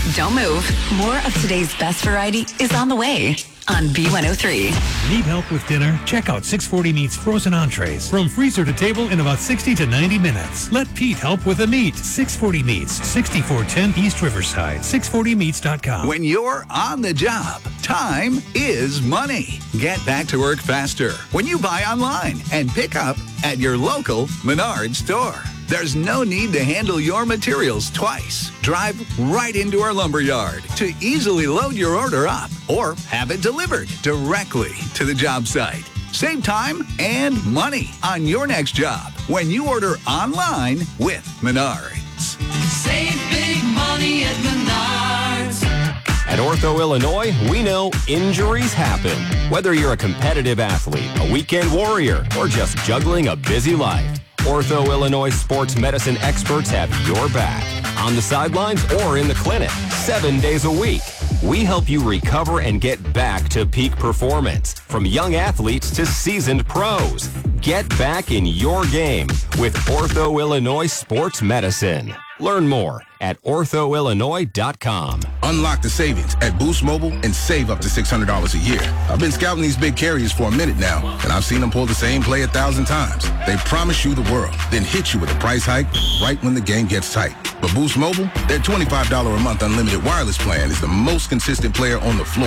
Don't move. More of today's best variety is on the way on B103. Need help with dinner? Check out 640 Meats frozen entrees. From freezer to table in about 60 to 90 minutes. Let Pete help with the meat. 640 Meats, 6410 East Riverside. 640meats.com. When you're on the job, time is money. Get back to work faster when you buy online and pick up at your local Menards store. There's no need to handle your materials twice. Drive right into our lumber yard to easily load your order up or have it delivered directly to the job site. Save time and money on your next job when you order online with Menards. Save big money at Menards. At Ortho, Illinois, we know injuries happen. Whether you're a competitive athlete, a weekend warrior, or just juggling a busy life, Ortho, Illinois sports medicine experts have your back. On the sidelines or in the clinic, 7 days a week. We help you recover and get back to peak performance. From young athletes to seasoned pros. Get back in your game with Ortho, Illinois sports medicine. Learn more at orthoillinois.com. Unlock the savings at Boost Mobile and save up to $600 a year. I've been scouting these big carriers for a minute now, and I've seen them pull the same play 1,000 times. They promise you the world, then hit you with a price hike right when the game gets tight. But Boost Mobile, their $25 a month unlimited wireless plan is the most consistent player on the floor.